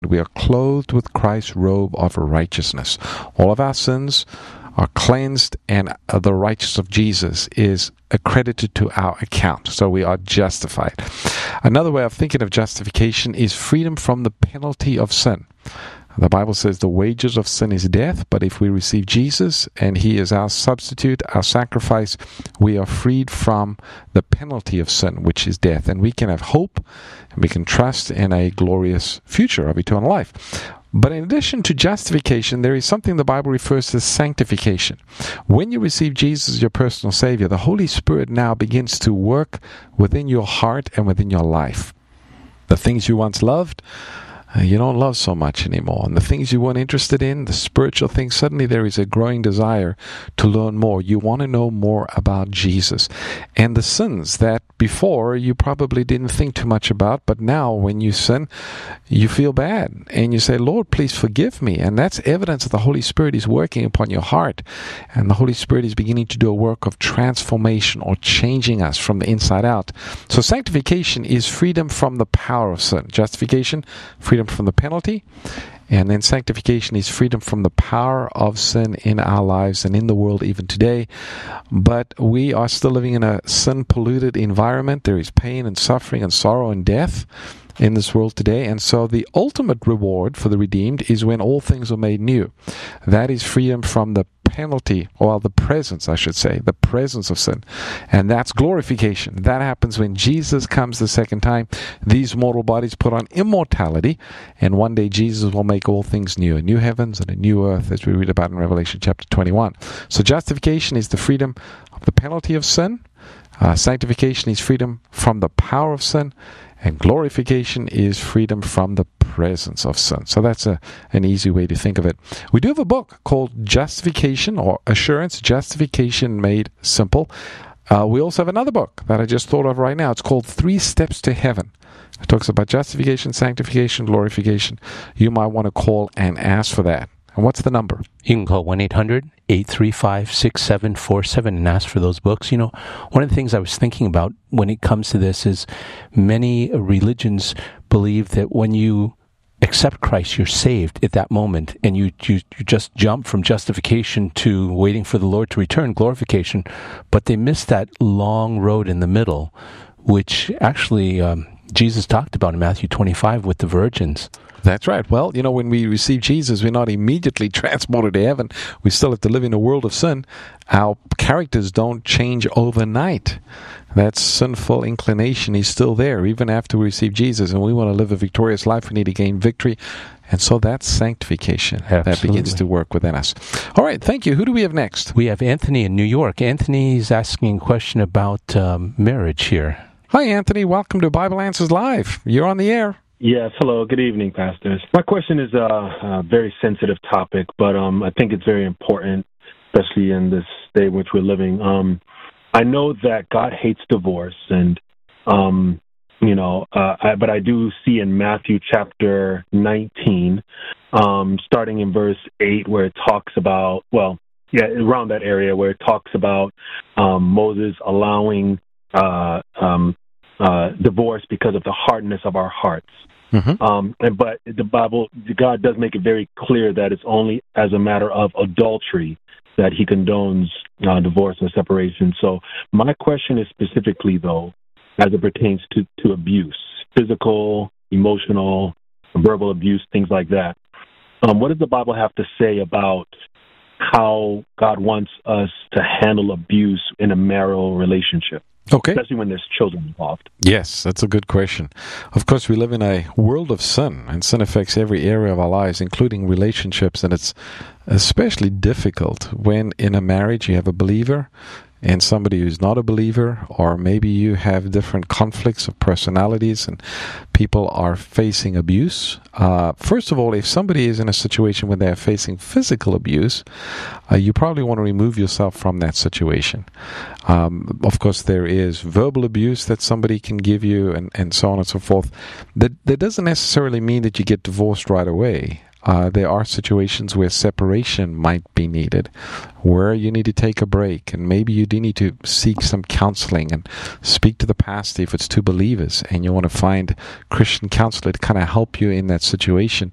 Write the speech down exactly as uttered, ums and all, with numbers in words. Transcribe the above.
We are clothed with Christ's robe of righteousness. All of our sins are cleansed, and the righteousness of Jesus is accredited to our account. So we are justified. Another way of thinking of justification is freedom from the penalty of sin. The Bible says the wages of sin is death, but if we receive Jesus and He is our substitute, our sacrifice, we are freed from the penalty of sin, which is death. And we can have hope, and we can trust in a glorious future of eternal life. But in addition to justification, there is something the Bible refers to as sanctification. When you receive Jesus as your personal Savior, the Holy Spirit now begins to work within your heart and within your life. The things you once loved, you don't love so much anymore. And the things you weren't interested in, the spiritual things, suddenly there is a growing desire to learn more. You want to know more about Jesus. And the sins that before you probably didn't think too much about, but now when you sin, you feel bad. And you say, Lord, please forgive me. And that's evidence that the Holy Spirit is working upon your heart. And the Holy Spirit is beginning to do a work of transformation or changing us from the inside out. So sanctification is freedom from the power of sin. Justification, freedom from the penalty, and then sanctification is freedom from the power of sin in our lives and in the world even today. But we are still living in a sin-polluted environment. There is pain and suffering and sorrow and death in this world today, and so the ultimate reward for the redeemed is when all things are made new. That is freedom from the penalty, or the presence, I should say, the presence of sin. And that's glorification. That happens when Jesus comes the second time. These mortal bodies put on immortality, and one day Jesus will make all things new, a new heavens and a new earth, as we read about in Revelation chapter twenty-one. So justification is the freedom of the penalty of sin. Uh, sanctification is freedom from the power of sin. And glorification is freedom from the presence of sin. So that's a, an easy way to think of it. We do have a book called Justification or Assurance, Justification Made Simple. Uh, we also have another book that I just thought of right now. It's called Three Steps to Heaven. It talks about justification, sanctification, glorification. You might want to call and ask for that. And what's the number? You can call one eight hundred eight three five six seven four seven and ask for those books. You know, one of the things I was thinking about when it comes to this is many religions believe that when you accept Christ, you're saved at that moment, and you, you, you just jump from justification to waiting for the Lord to return, glorification. But they miss that long road in the middle, which actually um, Jesus talked about in Matthew twenty-five with the virgins. That's right. Well, you know, when we receive Jesus, we're not immediately transported to heaven. We still have to live in a world of sin. Our characters don't change overnight. That sinful inclination is still there, even after we receive Jesus. And we want to live a victorious life. We need to gain victory. And so that's sanctification. Absolutely. That begins to work within us. All right, thank you. Who do we have next? We have Anthony in New York. Anthony's asking a question about um, marriage here. Hi, Anthony. Welcome to Bible Answers Live. You're on the air. Yes, hello. Good evening, pastors. My question is a, a very sensitive topic, but um, I think it's very important, especially in this day in which we're living. Um, I know that God hates divorce, and um, you know, uh, I, but I do see in Matthew chapter nineteen, um, starting in verse eight, where it talks about, well, yeah, around that area where it talks about um, Moses allowing uh, um, uh, divorce because of the hardness of our hearts. Mm-hmm. Um, and, but the Bible, God does make it very clear that it's only as a matter of adultery that he condones uh, divorce or separation. So my question is specifically, though, as it pertains to, to abuse, physical, emotional, verbal abuse, things like that. Um, what does the Bible have to say about how God wants us to handle abuse in a marital relationship? Okay. Especially when there's children involved. Yes, that's a good question. Of course, we live in a world of sin, and sin affects every area of our lives, including relationships, and it's especially difficult when in a marriage you have a believer and somebody who's not a believer, or maybe you have different conflicts of personalities and people are facing abuse. Uh, first of all, if somebody is in a situation where they're facing physical abuse, uh, you probably want to remove yourself from that situation. Um, of course, there is verbal abuse that somebody can give you, and, and so on and so forth. That, that doesn't necessarily mean that you get divorced right away. Uh, there are situations where separation might be needed, where you need to take a break, and maybe you do need to seek some counseling and speak to the pastor if it's two believers, and you want to find Christian counselor to kind of help you in that situation.